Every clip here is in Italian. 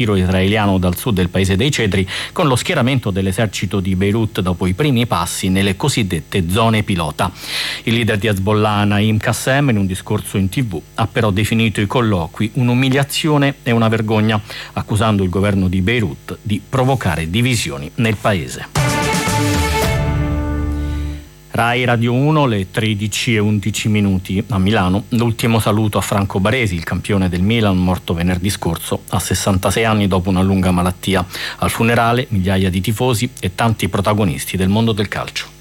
tiro israeliano dal sud del paese dei Cedri, con lo schieramento dell'esercito di Beirut dopo i primi passi nelle cosiddette zone pilota. Il leader di Hezbollah, Naim Qassem, in un discorso in TV ha però definito i colloqui un'umiliazione e una vergogna, accusando il governo di Beirut di provocare divisioni nel paese. Rai Radio 1, le 13:11 a Milano. L'ultimo saluto a Franco Baresi, il campione del Milan, morto venerdì scorso a 66 anni dopo una lunga malattia. Al funerale migliaia di tifosi e tanti protagonisti del mondo del calcio.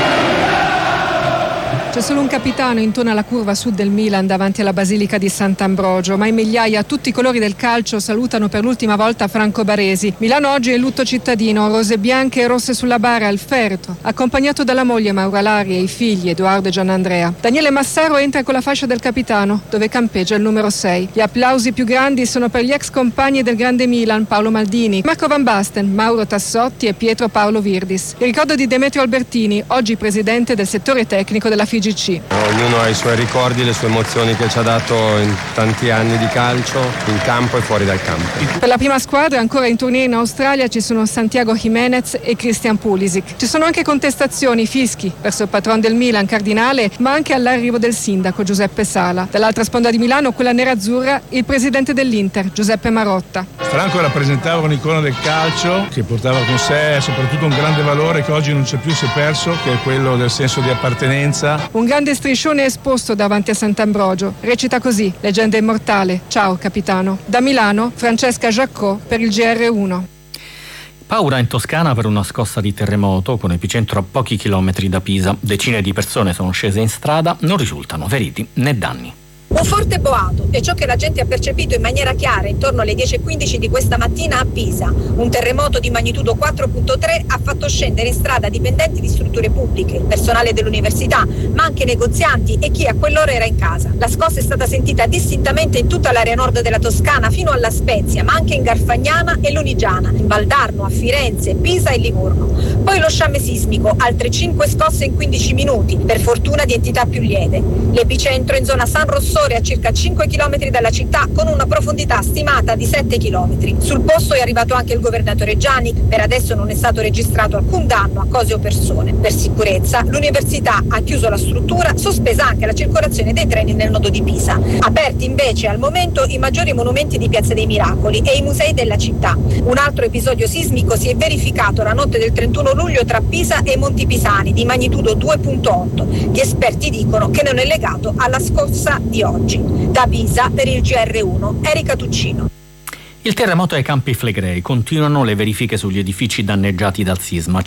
C'è solo un capitano intorno alla curva sud del Milan davanti alla Basilica di Sant'Ambrogio, ma in migliaia a tutti i colori del calcio salutano per l'ultima volta Franco Baresi. Milano oggi è in lutto cittadino, rose bianche e rosse sulla bara al Feretro, accompagnato dalla moglie Maura Lari e i figli Edoardo e Gianandrea. Daniele Massaro entra con la fascia del capitano, dove campeggia il numero 6. Gli applausi più grandi sono per gli ex compagni del grande Milan, Paolo Maldini, Marco Van Basten, Mauro Tassotti e Pietro Paolo Virdis. Il ricordo di Demetrio Albertini, oggi presidente del settore tecnico della FIGC. Ognuno ha i suoi ricordi, le sue emozioni che ci ha dato in tanti anni di calcio, in campo e fuori dal campo. Per la prima squadra ancora in tournée in Australia ci sono Santiago Jimenez e Christian Pulisic. Ci sono anche contestazioni, fischi verso il patron del Milan, Cardinale, ma anche all'arrivo del sindaco Giuseppe Sala. Dall'altra sponda di Milano, quella nerazzurra, il presidente dell'Inter, Giuseppe Marotta. Franco rappresentava un'icona del calcio che portava con sé soprattutto un grande valore che oggi non c'è più, si è perso, che è quello del senso di appartenenza. Un grande striscione esposto davanti a Sant'Ambrogio. Recita così: leggenda immortale, ciao capitano. Da Milano, Francesca Giaccò per il GR1. Paura in Toscana per una scossa di terremoto con epicentro a pochi chilometri da Pisa. Decine di persone sono scese in strada, non risultano feriti né danni. Un forte boato è ciò che la gente ha percepito in maniera chiara intorno alle 10:15 di questa mattina a Pisa. Un terremoto di magnitudo 4.3 ha fatto scendere in strada dipendenti di strutture pubbliche, personale dell'università, ma anche negozianti e chi a quell'ora era in casa. La scossa è stata sentita distintamente in tutta l'area nord della Toscana fino alla Spezia, ma anche in Garfagnana e Lunigiana, in Valdarno, a Firenze, Pisa e Livorno. Poi lo sciame sismico, altre 5 scosse in 15 minuti, per fortuna di entità più lieve. L'epicentro in zona San Rossore a circa 5 km dalla città con una profondità stimata di 7 km. Sul posto è arrivato anche il governatore Gianni. Per adesso non è stato registrato alcun danno a cose o persone. Per sicurezza l'università ha chiuso la struttura, sospesa anche la circolazione dei treni nel nodo di Pisa. Aperti invece al momento i maggiori monumenti di Piazza dei Miracoli e i musei della città. Un altro episodio sismico si è verificato la notte del 31 luglio tra Pisa e Monti Pisani di magnitudo 2.8. Gli esperti dicono che non è legato alla scossa di oggi. Da Pisa per il GR1, Erika Tuccino. Il terremoto ai Campi Flegrei. Continuano le verifiche sugli edifici danneggiati dal sisma,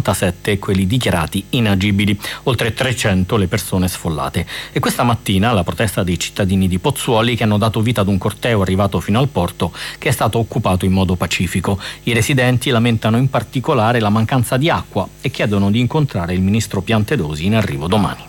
57 quelli dichiarati inagibili, oltre 300 le persone sfollate. E questa mattina la protesta dei cittadini di Pozzuoli che hanno dato vita ad un corteo arrivato fino al porto che è stato occupato in modo pacifico. I residenti lamentano in particolare la mancanza di acqua e chiedono di incontrare il ministro Piantedosi in arrivo domani.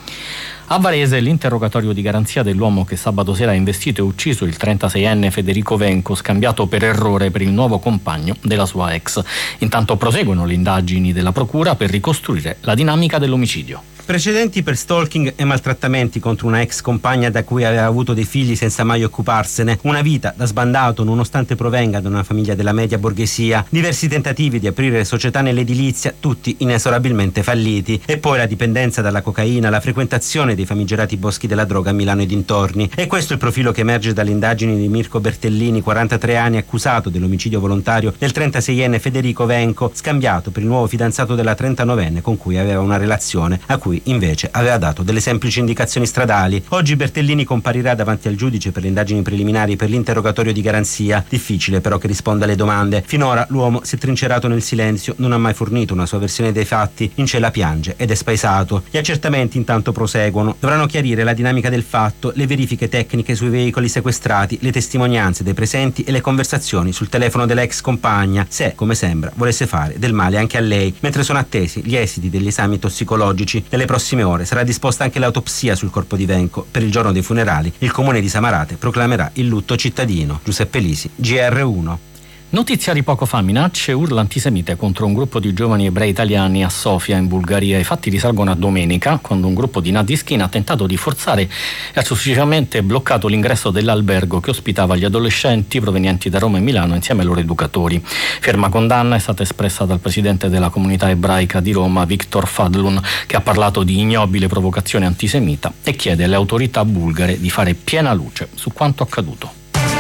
A Varese l'interrogatorio di garanzia dell'uomo che sabato sera ha investito e ucciso il 36enne Federico Venco, scambiato per errore per il nuovo compagno della sua ex. Intanto proseguono le indagini della procura per ricostruire la dinamica dell'omicidio. Precedenti per stalking e maltrattamenti contro una ex compagna da cui aveva avuto dei figli senza mai occuparsene, una vita da sbandato nonostante provenga da una famiglia della media borghesia, diversi tentativi di aprire società nell'edilizia, tutti inesorabilmente falliti, e poi la dipendenza dalla cocaina, la frequentazione dei famigerati boschi della droga a Milano e dintorni. E questo è il profilo che emerge dalle indagini di Mirko Bertellini, 43 anni, accusato dell'omicidio volontario del 36enne Federico Venco, scambiato per il nuovo fidanzato della 39enne con cui aveva una relazione, a cui invece aveva dato delle semplici indicazioni stradali. Oggi Bertellini comparirà davanti al giudice per le indagini preliminari per l'interrogatorio di garanzia. Difficile però che risponda alle domande. Finora l'uomo si è trincerato nel silenzio, non ha mai fornito una sua versione dei fatti, in ciela piange ed è spaesato. Gli accertamenti intanto proseguono. Dovranno chiarire la dinamica del fatto, le verifiche tecniche sui veicoli sequestrati, le testimonianze dei presenti e le conversazioni sul telefono dell'ex compagna, se, come sembra, volesse fare del male anche a lei. Mentre sono attesi gli esiti degli esami tossicologici, nelle prossime ore sarà disposta anche l'autopsia sul corpo di Venco. Per il giorno dei funerali il comune di Samarate proclamerà il lutto cittadino. Giuseppe Lisi, GR1. Notiziari poco fa, minacce, urla antisemite contro un gruppo di giovani ebrei italiani a Sofia in Bulgaria. I fatti risalgono a domenica, quando un gruppo di nadischini ha tentato di forzare e ha successivamente bloccato l'ingresso dell'albergo che ospitava gli adolescenti provenienti da Roma e Milano insieme ai loro educatori. Ferma condanna è stata espressa dal presidente della comunità ebraica di Roma, Victor Fadlun, che ha parlato di ignobile provocazione antisemita e chiede alle autorità bulgare di fare piena luce su quanto accaduto.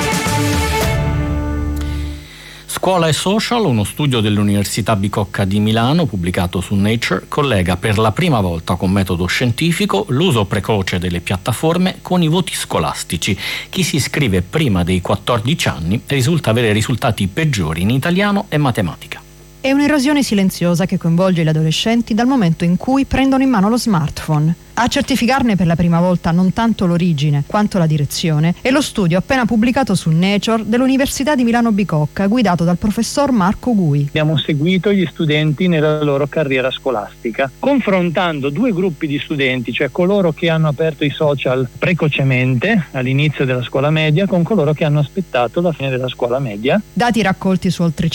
Scuola e social, uno studio dell'Università Bicocca di Milano pubblicato su Nature collega per la prima volta con metodo scientifico l'uso precoce delle piattaforme con i voti scolastici. Chi si iscrive prima dei 14 anni risulta avere risultati peggiori in italiano e matematica. È un'erosione silenziosa che coinvolge gli adolescenti dal momento in cui prendono in mano lo smartphone. A certificarne per la prima volta non tanto l'origine quanto la direzione è lo studio appena pubblicato su Nature dell'Università di Milano Bicocca, guidato dal professor Marco Gui. Abbiamo seguito gli studenti nella loro carriera scolastica, confrontando due gruppi di studenti, cioè coloro che hanno aperto i social precocemente all'inizio della scuola media con coloro che hanno aspettato la fine della scuola media. Dati raccolti su oltre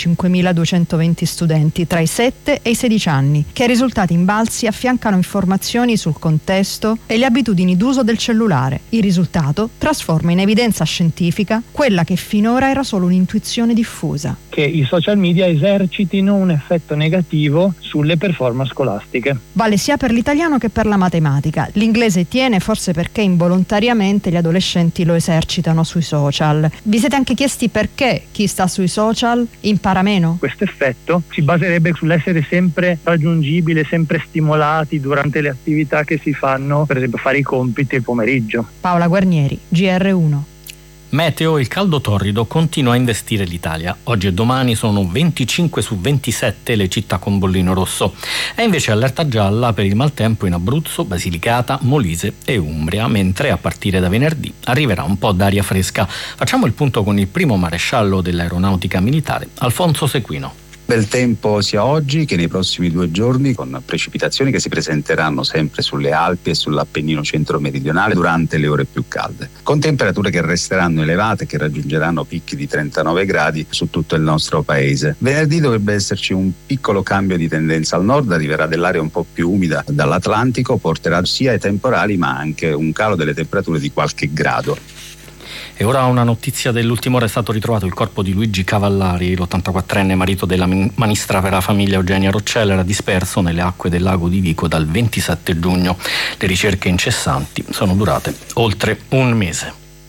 5.220 studenti tra i 7 e i 16 anni, che ai risultati invalsi affiancano informazioni sul contesto e le abitudini d'uso del cellulare. Il risultato trasforma in evidenza scientifica quella che finora era solo un'intuizione diffusa: che i social media esercitino un effetto negativo sulle performance scolastiche. Vale sia per l'italiano che per la matematica. L'inglese tiene forse perché involontariamente gli adolescenti lo esercitano sui social. Vi siete anche chiesti perché chi sta sui social impara meno? Questo effetto si baserebbe sull'essere sempre raggiungibile, sempre stimolati durante le attività che si fanno, per esempio fare i compiti il pomeriggio. Paola Guarnieri, GR1. Meteo, il caldo torrido continua a investire l'Italia. Oggi e domani sono 25 su 27 le città con bollino rosso. È invece allerta gialla per il maltempo in Abruzzo, Basilicata, Molise e Umbria, mentre a partire da venerdì arriverà un po' d'aria fresca. Facciamo il punto con il primo maresciallo dell'aeronautica militare, Alfonso Sequino. Bel tempo sia oggi che nei prossimi 2 giorni, con precipitazioni che si presenteranno sempre sulle Alpi e sull'Appennino centro-meridionale durante le ore più calde, con temperature che resteranno elevate, che raggiungeranno picchi di 39 gradi su tutto il nostro paese. Venerdì dovrebbe esserci un piccolo cambio di tendenza al nord, arriverà dell'aria un po' più umida dall'Atlantico, porterà sia ai temporali ma anche un calo delle temperature di qualche grado. E ora una notizia dell'ultima ora: è stato ritrovato il corpo di Luigi Cavallari, l'84enne marito della ministra per la famiglia Eugenia Roccella, era disperso nelle acque del lago di Vico dal 27 giugno. Le ricerche incessanti sono durate oltre un mese.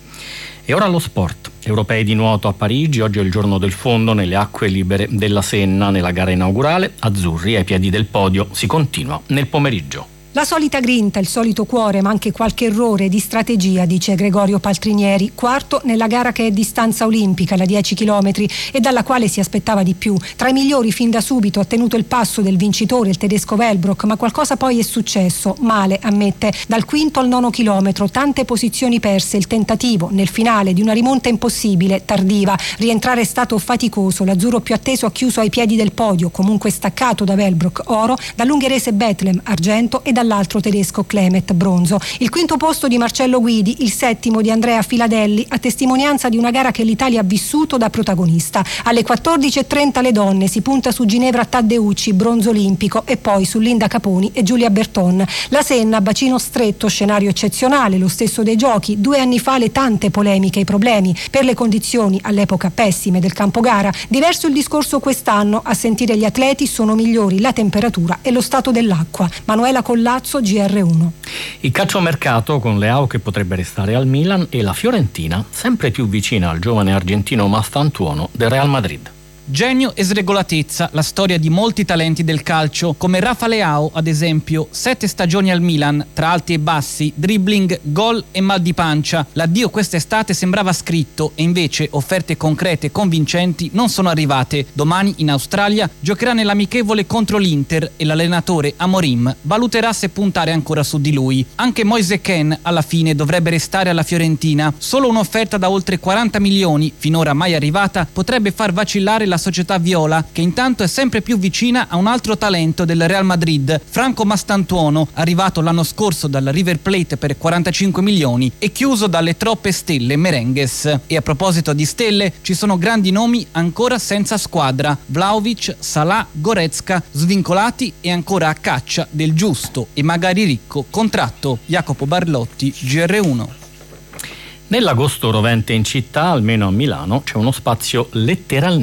E ora lo sport. Europei di nuoto a Parigi, oggi è il giorno del fondo nelle acque libere della Senna. Nella gara inaugurale, azzurri ai piedi del podio, si continua nel pomeriggio. La solita grinta, il solito cuore, ma anche qualche errore di strategia, dice Gregorio Paltrinieri, quarto nella gara che è distanza olimpica, la 10 km, e dalla quale si aspettava di più. Tra i migliori fin da subito ha tenuto il passo del vincitore, il tedesco Wellbrock, ma qualcosa poi è successo, male, ammette. Dal quinto al 9 chilometro, tante posizioni perse, il tentativo nel finale di una rimonta impossibile, tardiva. Rientrare è stato faticoso, l'azzurro più atteso ha chiuso ai piedi del podio, comunque staccato da Wellbrock, oro, dall'ungherese Bethlehem, argento, e dall'altro tedesco Klemet, bronzo. Il quinto posto di Marcello Guidi, il settimo di Andrea Filadelli, a testimonianza di una gara che l'Italia ha vissuto da protagonista. Alle 14.30 le donne, si punta su Ginevra Taddeucci, bronzo olimpico, e poi su Linda Caponi e Giulia Berton. La Senna, bacino stretto, scenario eccezionale, lo stesso dei giochi. 2 anni fa le tante polemiche e i problemi per le condizioni all'epoca pessime del campo gara. Diverso il discorso quest'anno, a sentire gli atleti sono migliori la temperatura e lo stato dell'acqua. Manuela Collazzo, GR1. Il calciomercato con Leao che potrebbe restare al Milan e la Fiorentina sempre più vicina al giovane argentino Mastantuono del Real Madrid. Genio e sregolatezza, la storia di molti talenti del calcio, come Rafa Leao ad esempio, 7 stagioni al Milan, tra alti e bassi, dribbling, gol e mal di pancia. L'addio quest'estate sembrava scritto e invece offerte concrete e convincenti non sono arrivate. Domani in Australia giocherà nell'amichevole contro l'Inter e l'allenatore Amorim valuterà se puntare ancora su di lui. Anche Moise Kean alla fine dovrebbe restare alla Fiorentina. Solo un'offerta da oltre 40 milioni, finora mai arrivata, potrebbe far vacillare la la società viola, che intanto è sempre più vicina a un altro talento del Real Madrid, Franco Mastantuono, arrivato l'anno scorso dal River Plate per 45 milioni e chiuso dalle troppe stelle merengues. E a proposito di stelle, ci sono grandi nomi ancora senza squadra: Vlahovic, Salah, Goretzka, svincolati e ancora a caccia del giusto e magari ricco contratto. Jacopo Barlotti, GR1. Nell'agosto rovente in città, almeno a Milano, c'è uno spazio letteralmente